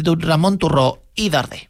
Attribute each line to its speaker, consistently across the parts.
Speaker 1: l'Institut Ramon Turró i Darder.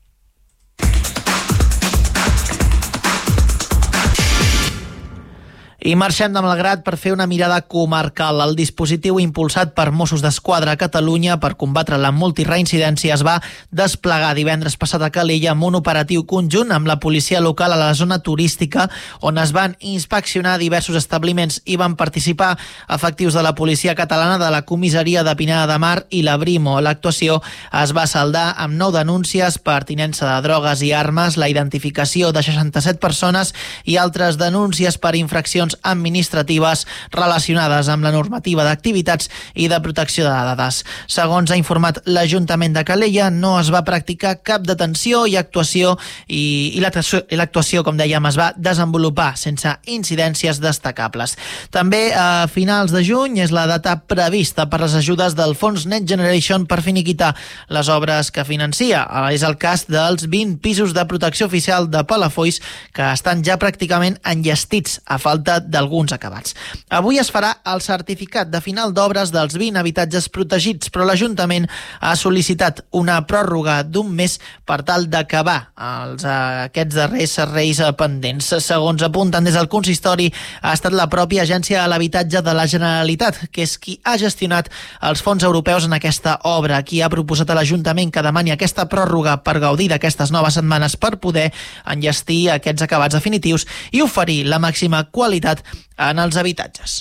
Speaker 1: I marxem de Malgrat per fer una mirada comarcal. El dispositiu impulsat per Mossos d'Esquadra a Catalunya per combatre la multireincidència es va desplegar divendres passat a Calella amb un operatiu conjunt amb la policia local a la zona turística, on es van inspeccionar diversos establiments i van participar efectius de la policia catalana, de la comissaria de Pineda de Mar i la Brimo. L'actuació es va saldar amb 9 denúncies per tinença de drogues i armes, la identificació de 67 persones i altres denúncies per infraccions administratives relacionades amb la normativa d'activitats i de protecció de dades. Segons ha informat l'Ajuntament de Calella, no es va practicar cap detenció i actuació i l'actuació, com dèiem, es va desenvolupar sense incidències destacables. També a finals de juny és la data prevista per les ajudes del Fons Next Generation per finiquitar les obres que financia. És el cas dels 20 pisos de protecció oficial de Palafolls que estan ja pràcticament enllestits a falta d'alguns acabats. Avui es farà el certificat de final d'obres dels 20 habitatges protegits, però l'Ajuntament ha sol·licitat una pròrroga d'un mes per tal d'acabar aquests darrers serveis pendents. Segons apunten des del consistori, ha estat la pròpia Agència de l'Habitatge de la Generalitat, que és qui ha gestionat els fons europeus en aquesta obra, qui ha proposat a l'Ajuntament que demani aquesta pròrroga per gaudir d'aquestes noves setmanes per poder enllestir aquests acabats definitius i oferir la màxima qualitat en els habitatges.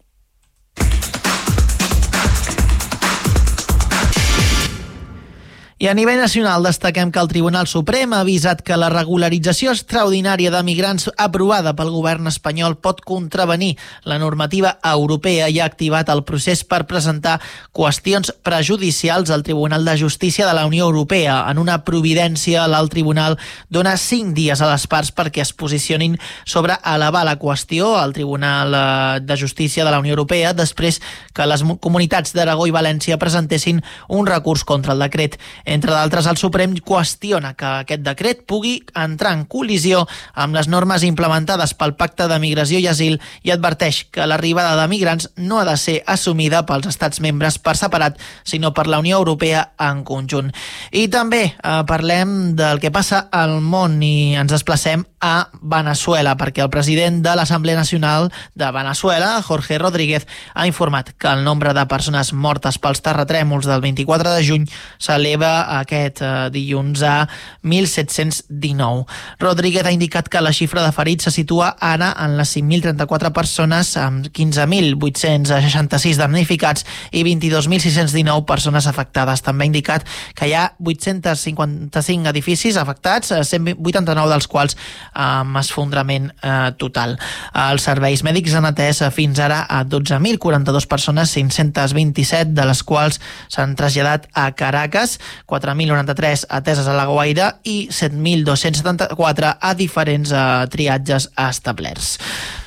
Speaker 1: I a nivell nacional destaquem que el Tribunal Suprem ha avisat que la regularització extraordinària de migrants aprovada pel govern espanyol pot contravenir la normativa europea i ha activat el procés per presentar qüestions prejudicials al Tribunal de Justícia de la Unió Europea. En una providència, l'alt tribunal dona 5 dies a les parts perquè es posicionin sobre elevar la qüestió al Tribunal de Justícia de la Unió Europea després que les comunitats d'Aragó i València presentessin un recurs contra el decret. Entre d'altres, el Suprem qüestiona que aquest decret pugui entrar en col·lisió amb les normes implementades pel Pacte de Migració i Asil i adverteix que l'arribada de migrants no ha de ser assumida pels estats membres per separat, sinó per la Unió Europea en conjunt. I també parlem del que passa al món i ens desplacem a Veneçuela, perquè el president de l'Assemblea Nacional de Veneçuela, Jorge Rodríguez, ha informat que el nombre de persones mortes pels terratrèmols del 24 de juny s'eleva aquest dilluns a 1.719. Rodríguez ha indicat que la xifra de ferits se situa ara en les 5.034 persones, amb 15.866 damnificats i 22.619 persones afectades. També ha indicat que hi ha 855 edificis afectats, 189 dels quals amb esfondrament total. Els serveis mèdics han atès fins ara a 12.042 persones, 527 de les quals s'han traslladat a Caracas, 4.093 ateses a La Guaira i 7.274 a diferents triatges establerts.